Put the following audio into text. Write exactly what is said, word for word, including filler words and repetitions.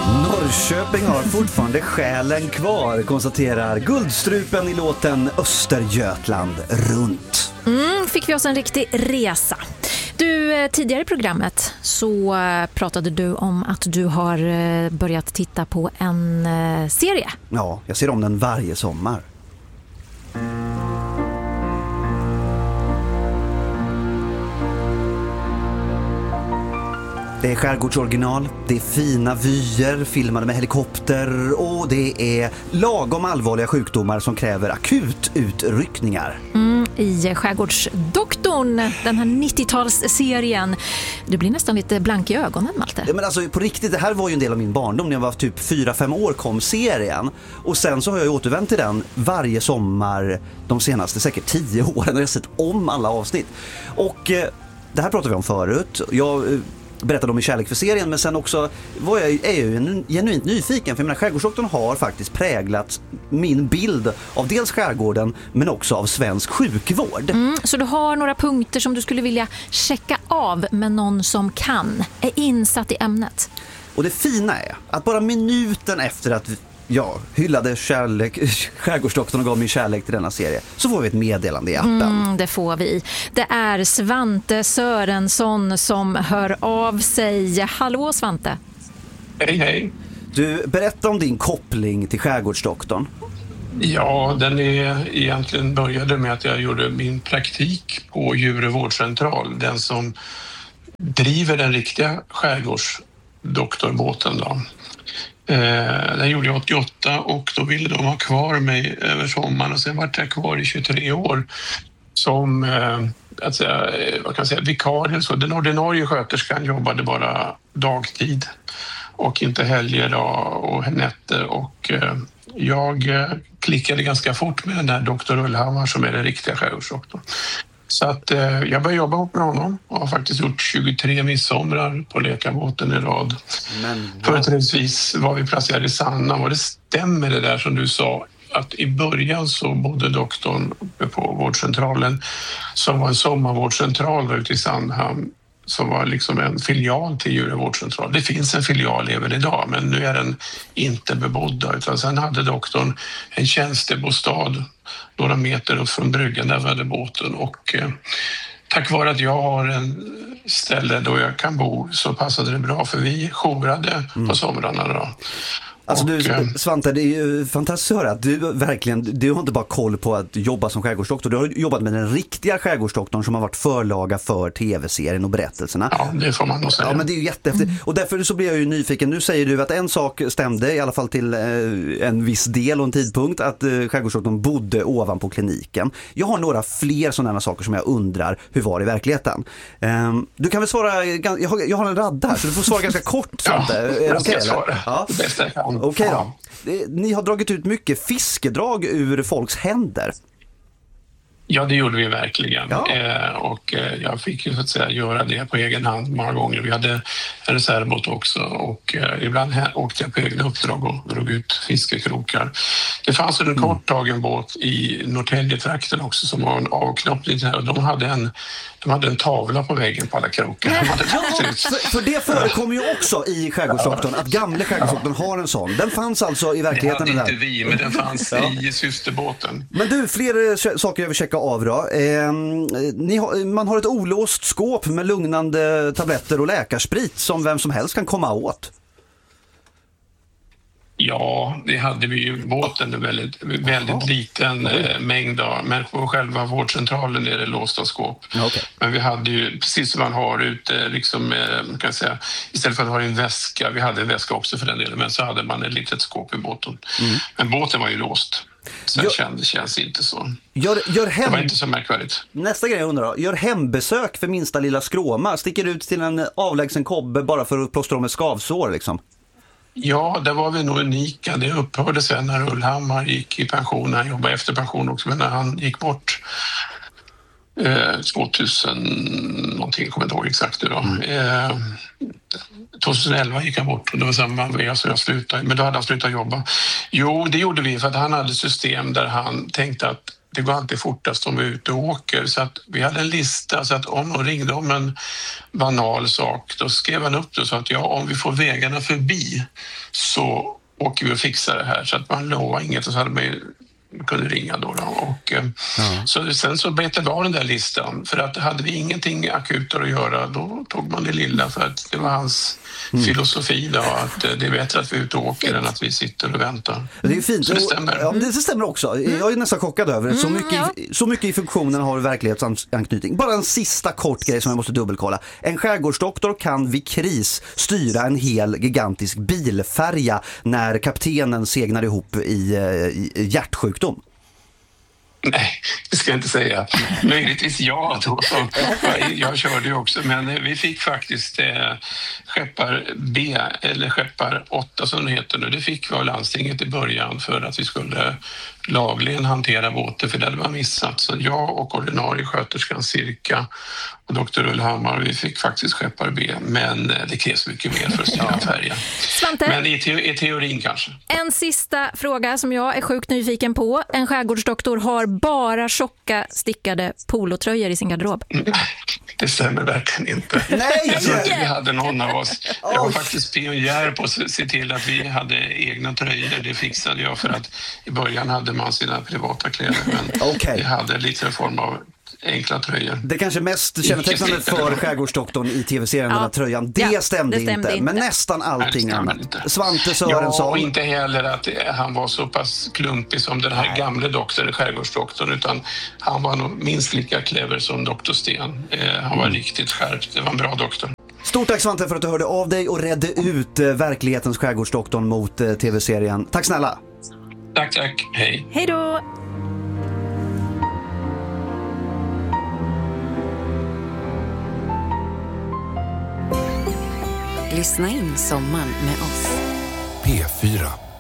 Norrköping har fortfarande själen kvar, konstaterar Guldstrupen i låten Östergötland runt. Mm, fick vi oss en riktig resa. Du, tidigare i programmet så pratade du om att du har börjat titta på en serie. Ja, jag ser om den varje sommar. Det är skärgårdsoriginal, det är fina vyer filmade med helikopter och det är lagom allvarliga sjukdomar som kräver akututryckningar. Mm, i Skärgårdsdoktorn, den här nittiotalsserien. Du blir nästan lite blank i ögonen, Malte. Ja, men alltså på riktigt, det här var ju en del av min barndom. När jag var typ fyra fem år kom serien. Och sen så har jag återvänt till den varje sommar de senaste säkert tio åren. Och jag har sett om alla avsnitt. Och eh, det här pratade vi om förut. Jag... Eh, berättade om i kärlek för serien, men sen också var jag, är jag ju genuint nyfiken, för jag menar, Skärgårdsdoktorn har faktiskt präglat min bild av dels skärgården men också av svensk sjukvård. Mm, så du har några punkter som du skulle vilja checka av med någon som kan, är insatt i ämnet. Och det fina är att bara minuten efter att jag hyllade kärlek, Skärgårdsdoktorn och gav min kärlek till denna serie, så får vi ett meddelande i appen. Mm, det får vi. Det är Svante Sörensson som hör av sig. Hallå Svante. Hej, hej. Du, berätta om din koppling till Skärgårdsdoktorn. Ja, den är egentligen började med att jag gjorde min praktik på Djure vårdcentral. Den som driver den riktiga skärgårdsdoktorbåten då. Eh, den gjorde jag åttioåtta och då ville de ha kvar mig över sommaren och sen var jag kvar i tjugotre år som eh, att säga, vad kan jag säga, vikarie. Så den ordinarie sköterskan jobbade bara dagtid och inte helger då, och nätter och eh, jag eh, klickade ganska fort med den där doktor Ullhammar som är den riktiga skärgårdsdoktorn. Så att eh, jag började jobba ihop med honom och har faktiskt gjort tjugotre midsomrar på Lekabåten i rad. Men, ja. Företrädesvis var vi placerade i Sanna och det stämmer det där som du sa, att i början så bodde doktorn uppe på vårdcentralen som var en sommarvårdscentral där ute i Sandhamn som var liksom en filial till Djure vårdcentral. Det finns en filial även idag, men nu är den inte bebodd, utan sen hade doktorn en tjänstebostad några meter upp från bryggan där vi hade båten och eh, tack vare att jag har en ställe då jag kan bo så passade det bra för vi jourade mm. på somrarna då. Alltså du, och, Svante, det är ju fantastiskt att höra att du verkligen, du har inte bara koll på att jobba som skärgårdsdoktor, du har jobbat med den riktiga skärgårdsdoktorn som har varit förlaga för tv-serien och berättelserna. Ja, det får man nog säga. Ja, men det är ju jättehäftigt. Mm. Och därför så blir jag ju nyfiken. Nu säger du att en sak stämde, i alla fall till eh, en viss del och en tidpunkt, att eh, skärgårdsdoktorn bodde ovanpå kliniken. Jag har några fler sådana saker som jag undrar, hur var det i verkligheten? Eh, du kan väl svara, jag har, jag har en radd här, så du får svara ganska kort, Svante. Ja, är jag ska okay, svara. Ja. Det bästa jag kan. Okej då. Ni har dragit ut mycket fiskedrag ur folks händer. Ja, det gjorde vi verkligen. Ja. Eh, och eh, jag fick ju så att säga göra det på egen hand många gånger. Vi hade en reservbåt också och eh, ibland här åkte jag på egna uppdrag och drog ut fiskekrokar. Det fanns en mm. korttagen båt i Norrtäljetrakten också som var en avknoppning här och de hade en De hade en tavla på väggen på alla krokar. De hade för, för det förekommer ju också i Skärgårdsdoktorn att gamla Skärgårdsdoktorn har en sån. Den fanns alltså i verkligheten. Det hade inte vi, men den fanns ja. i systerbåten. Men du, fler saker jag vill checka av då. Eh, ni har, man har ett olåst skåp med lugnande tabletter och läkarsprit som vem som helst kan komma åt. Ja, det hade vi ju. Båten är väldigt, väldigt liten eh, mängd av, men på själva vårdcentralen är det låsta skåp. Okay. Men vi hade ju, precis som man har ute, liksom, eh, kan jag säga, istället för att ha en väska, vi hade en väska också för den delen, men så hade man ett litet skåp i båten. Mm. Men båten var ju låst. Sen gör, kändes, känns inte så. Gör, gör hem, det var inte så märkvärdigt. Nästa grej jag undrar då, gör hembesök för minsta lilla skråma. Sticker ut till en avlägsen kobbe bara för att plåstra om ett skavsår liksom. Ja, där var vi nog unika. Det upphörde sen när Ullhammar gick i pension. Han jobbade efter pension också, men när han gick bort eh, tvåtusen någonting, kommer jag inte ihåg exakt nu då. Mm. Eh, tjugoelva gick han bort och det var samma veva som jag slutade. Men då hade han slutat jobba. Jo, det gjorde vi för att han hade system där han tänkte att det går alltid fortast om vi är ute och åker. Så att vi hade en lista så att om de ringde om en banal sak, då skrev han upp det så att ja, om vi får vägarna förbi så åker vi och fixar det här. Så att man lovar inget och så hade man ju kunde ringa då. då. Och, ja. Så sen så betade vi av den där listan. För att hade vi ingenting akut att göra, då tog man det lilla. För att det var hans mm. filosofi då, att det är bättre att vi är ute och åker än att vi sitter och väntar. Det är fint. Så det stämmer. Ja, det stämmer också. Jag är nästan chockad över det. Så mycket, mm, ja. så mycket i funktionen har verklighetsanknytning. Bara en sista kort grej som jag måste dubbelkolla. En skärgårdsdoktor kan vid kris styra en hel gigantisk bilfärja när kaptenen segnar ihop i, i hjärtsjukdom. Nej, det ska jag inte säga. Möjligtvis ja då. Jag körde ju också, men vi fick faktiskt eh, skeppar B eller skeppar åtta som det heter nu. Det fick vi av landstinget i början för att vi skulle lagligen hantera båten, för det hade man missat. Så jag och ordinarie sköterskan Cirka och doktor Ullhammar, vi fick faktiskt skeppar B, men det krävs mycket mer för att styra färjan. Svante, men i, te- i teorin kanske. En sista fråga som jag är sjukt nyfiken på. En skärgårdsdoktor har bara tjocka stickade polotröjor i sin garderob. Det stämmer verkligen inte. Nej! Jag tror inte vi hade någon av oss. Jag var faktiskt pionjär på att se till att vi hade egna tröjor. Det fixade jag för att i början hade man sina privata kläder. Men okay. Vi hade lite form av enkla tröjor. Det kanske mest kännetecknande för skärgårdsdoktorn i tv-serien, ja. Den här tröjan, det, ja, stämde, det stämde inte, inte. Men nästan allting Nej, annat. Inte. Svante Sörensson. Ja, och inte heller att han var så pass klumpig som den här Nej. gamla doktorn, skärgårdsdoktorn, utan han var nog minst lika clever som doktor Sten. Eh, han var mm. riktigt skärpt. Det var en bra doktor. Stort tack Svante för att du hörde av dig och redde ut eh, verklighetens skärgårdsdoktorn mot eh, tv-serien. Tack snälla. Tack, tack. Hej. Hej då. Lyssna in sommaren med oss. P fyra.